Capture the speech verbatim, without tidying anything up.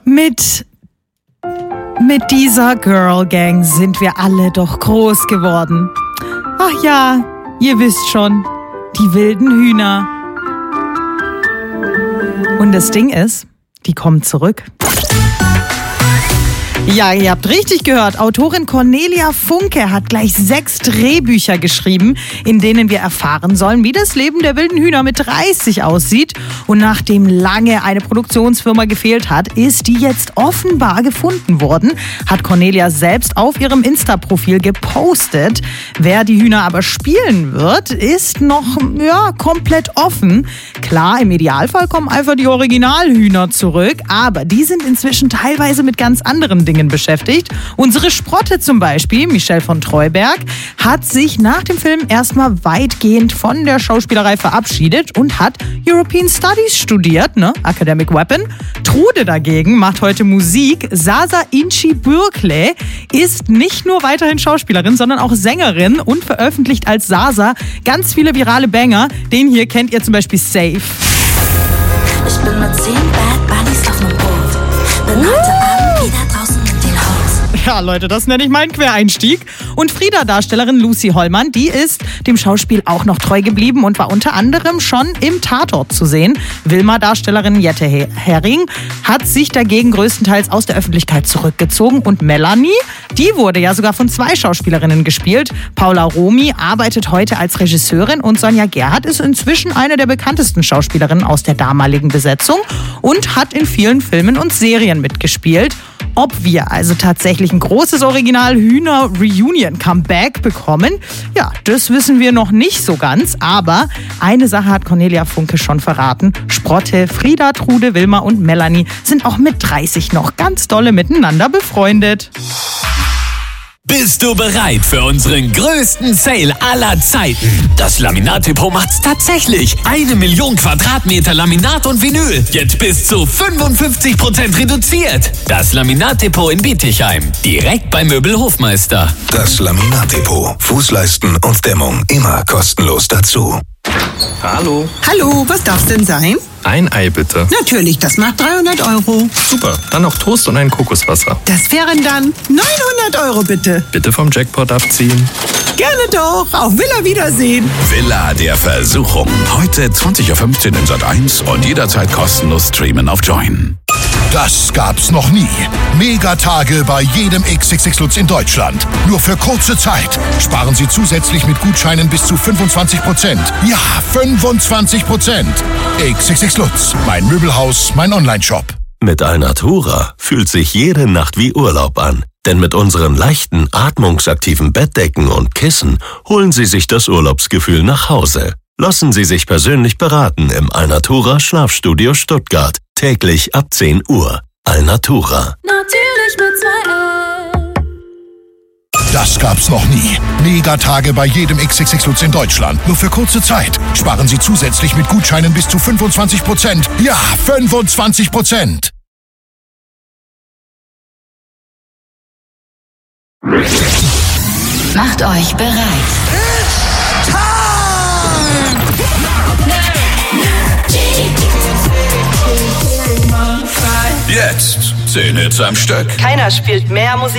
Mit, mit dieser Girl Gang sind wir alle doch groß geworden. Ach ja, ihr wisst schon, die wilden Hühner. Und das Ding ist, die kommen zurück. Ja, ihr habt richtig gehört. Autorin Cornelia Funke hat gleich sechs Drehbücher geschrieben, in denen wir erfahren sollen, wie das Leben der wilden Hühner mit dreißig aussieht. Und nachdem lange eine Produktionsfirma gefehlt hat, ist die jetzt offenbar gefunden worden, hat Cornelia selbst auf ihrem Insta-Profil gepostet. Wer die Hühner aber spielen wird, ist noch ja, komplett offen. Klar, im Idealfall kommen einfach die Originalhühner zurück, aber die sind inzwischen teilweise mit ganz anderen Dingen beschäftigt. Unsere Sprotte zum Beispiel, Michelle von Treuberg, hat sich nach dem Film erstmal weitgehend von der Schauspielerei verabschiedet und hat European Studies studiert, ne? Academic Weapon. Trude dagegen macht heute Musik. Sasa Inci Bürkle ist nicht nur weiterhin Schauspielerin, sondern auch Sängerin und veröffentlicht als Sasa ganz viele virale Banger. Den hier kennt ihr zum Beispiel safe. Ich bin mit zehn Bad Bunnies auf nem Boot. Bin heute Abend wieder draußen mit den Hoes. Ja, Leute, das nenne ich meinen Quereinstieg. Und Frieda-Darstellerin Lucy Hollmann, die ist dem Schauspiel auch noch treu geblieben und war unter anderem schon im Tatort zu sehen. Wilma-Darstellerin Jette Hering hat sich dagegen größtenteils aus der Öffentlichkeit zurückgezogen. Und Melanie, die wurde ja sogar von zwei Schauspielerinnen gespielt. Paula Romy arbeitet heute als Regisseurin und Sonja Gerhardt ist inzwischen eine der bekanntesten Schauspielerinnen aus der damaligen Besetzung und hat in vielen Filmen und Serien mitgespielt. Ob wir also tatsächlich ein großes Original-Hühner-Reunion-Comeback bekommen, ja, das wissen wir noch nicht so ganz. Aber eine Sache hat Cornelia Funke schon verraten. Sprotte, Frieda, Trude, Wilma und Melanie sind auch mit dreißig noch ganz dolle miteinander befreundet. Bist du bereit für unseren größten Sale aller Zeiten? Das Laminat-Depot macht's tatsächlich. Eine Million Quadratmeter Laminat und Vinyl. Jetzt bis zu fünfundfünfzig Prozent reduziert. Das Laminat-Depot in Bietigheim. Direkt beim Möbelhofmeister. Das Laminat-Depot. Fußleisten und Dämmung immer kostenlos dazu. Hallo. Hallo, was darf's denn sein? Ein Ei bitte. Natürlich, das macht dreihundert Euro. Super, dann noch Toast und ein Kokoswasser. Das wären dann neunhundert Euro bitte. Bitte vom Jackpot abziehen. Gerne doch, auf Villa Wiedersehen. Villa der Versuchung. Heute zwanzig Uhr fünfzehn in Sat eins und jederzeit kostenlos streamen auf Join. Das gab's noch nie. Megatage bei jedem X X X Lutz in Deutschland. Nur für kurze Zeit. Sparen Sie zusätzlich mit Gutscheinen bis zu fünfundzwanzig Prozent. Ja, fünfundzwanzig Prozent. X X X Lutz, mein Möbelhaus, mein Onlineshop. Mit Alnatura fühlt sich jede Nacht wie Urlaub an. Denn mit unseren leichten, atmungsaktiven Bettdecken und Kissen holen Sie sich das Urlaubsgefühl nach Hause. Lassen Sie sich persönlich beraten im Alnatura Schlafstudio Stuttgart. Täglich ab zehn Uhr. Alnatura. Natürlich mit zwei L. Das gab's noch nie. Megatage bei jedem X X X Lutz in Deutschland. Nur für kurze Zeit. Sparen Sie zusätzlich mit Gutscheinen bis zu fünfundzwanzig Prozent. Ja, fünfundzwanzig Prozent. Macht euch bereit. Jetzt zehn Hits am Stück. Keiner spielt mehr Musik